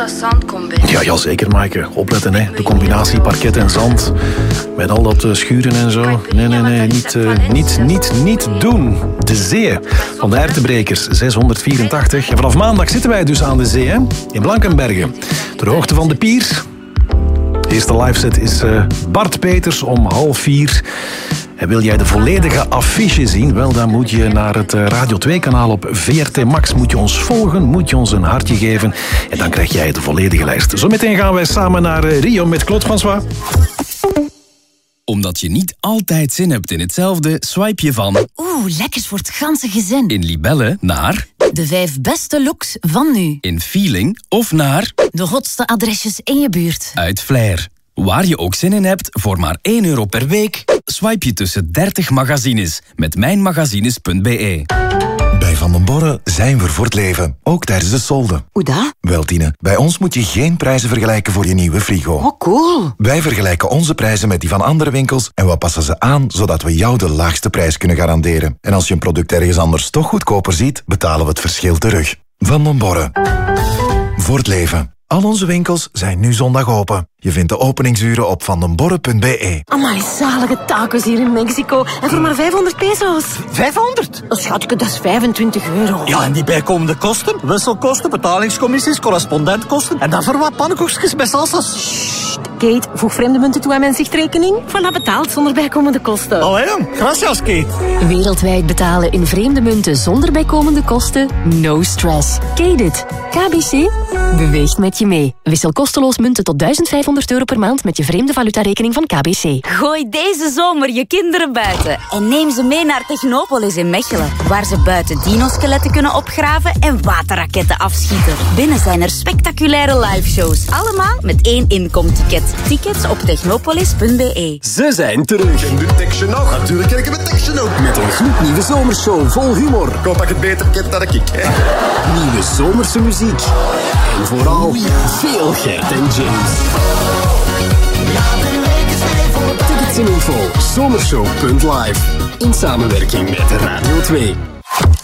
dat zand komt bij. Ja, zeker, Maaike. Opletten, hè. De combinatie parket en zand. Met al dat schuren en zo. Nee. Niet doen. De zee van de Ertebrekers, 684. En vanaf maandag zitten wij dus aan de zee, hè. In Blankenbergen. Ter hoogte van de pier. De eerste liveset is Bart Peters om 3:30. En wil jij de volledige affiche zien? Wel, dan moet je naar het Radio 2-kanaal op VRT Max. Moet je ons volgen, moet je ons een hartje geven. En dan krijg jij de volledige lijst. Zometeen gaan wij samen naar Rio met Claude François. Omdat je niet altijd zin hebt in hetzelfde, swipe je van... Oeh, lekkers voor het ganse gezin. In Libelle naar... De 5 beste looks van nu. In Feeling of naar... De hotste adresjes in je buurt. Uit Flair. Waar je ook zin in hebt, voor maar €1 per week... swipe je tussen 30 magazines met mijnmagazines.be. Bij Van den Borre zijn we voor het leven, ook tijdens de solden. Hoe dat? Wel, Tine, bij ons moet je geen prijzen vergelijken voor je nieuwe frigo. Oh, cool. Wij vergelijken onze prijzen met die van andere winkels en we passen ze aan, zodat we jou de laagste prijs kunnen garanderen. En als je een product ergens anders toch goedkoper ziet, betalen we het verschil terug. Van den Borre. Voor het leven. Al onze winkels zijn nu zondag open. Je vindt de openingsuren op vandenborre.be. Amai, zalige tacos hier in Mexico. En voor maar 500 pesos. 500? Oh, schatje, dat is €25. Ja, en die bijkomende kosten? Wisselkosten, betalingscommissies, correspondentkosten. En dan voor wat pannenkoekjes met salsa's. Sst, Kate, voeg vreemde munten toe aan mijn zichtrekening. Voilà, betaald zonder bijkomende kosten. Allee, gracias, Kate. Wereldwijd betalen in vreemde munten zonder bijkomende kosten? No stress. Kate it. KBC beweegt met je mee. Wissel kosteloos munten tot €1500 per maand met je vreemde valutarekening van KBC. Gooi deze zomer je kinderen buiten en neem ze mee naar Technopolis in Mechelen, waar ze buiten dinoskeletten kunnen opgraven en waterraketten afschieten. Binnen zijn er spectaculaire liveshows, allemaal met 1 inkomticket. Tickets op technopolis.be. Ze zijn terug. En de Tection nog. Natuurlijk ken ik hem met Tection ook. Met een gloednieuwe zomershow vol humor. Ik hoop dat ik het beter kent dan ik. Nieuwe zomerse muziek. En vooral veel Gert en James. Tickets en info zomershow.live. In samenwerking met Radio 2.